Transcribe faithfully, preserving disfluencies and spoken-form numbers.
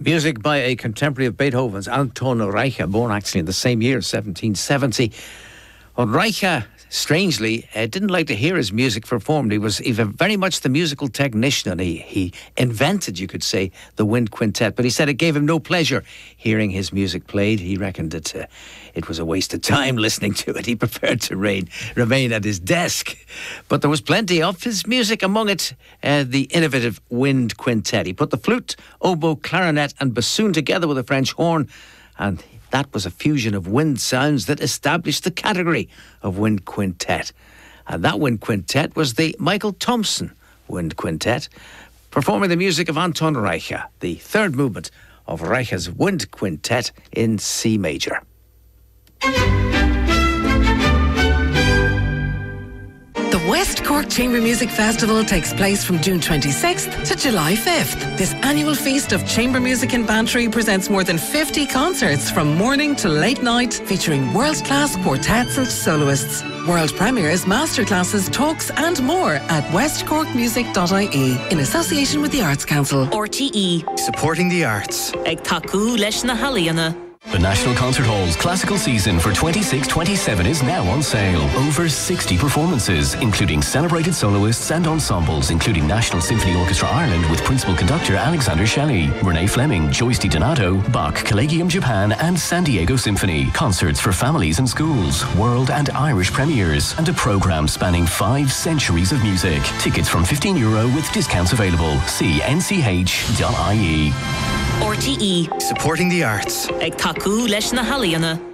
Music by a contemporary of Beethoven's, Anton Reicha, born actually in the same year, seventeen seventy. Well, Reicha, strangely, uh, didn't like to hear his music performed. He was even very much the musical technician, and he, he invented, you could say, the wind quintet. But he said it gave him no pleasure hearing his music played. He reckoned that uh, it was a waste of time listening to it. He preferred to reign, remain at his desk. But there was plenty of his music, among it uh, the innovative wind quintet. He put the flute, oboe, clarinet and bassoon together with a French horn, and that was a fusion of wind sounds that established the category of wind quintet. And that wind quintet was the Michael Thompson Wind Quintet, performing the music of Anton Reicha, the third movement of Reicha's Wind Quintet in C major. The West Cork Chamber Music Festival takes place from June twenty-sixth to July fifth. This annual feast of chamber music in Bantry presents more than fifty concerts from morning to late night, featuring world-class quartets and soloists. World premieres, masterclasses, talks and more at west cork music dot I E in association with the Arts Council. R T E. Supporting the arts. Ag taku leis na haliana. The National Concert Hall's classical season for twenty-six twenty-seven is now on sale. Over sixty performances, including celebrated soloists and ensembles, including National Symphony Orchestra Ireland with principal conductor Alexander Shelley, Renee Fleming, Joyce DiDonato, Bach, Collegium Japan and San Diego Symphony. Concerts for families and schools, world and Irish premieres, and a programme spanning five centuries of music. Tickets from fifteen euro with discounts available. See n c h dot I E. R T E. Supporting the arts. Ag taku leis na haliana.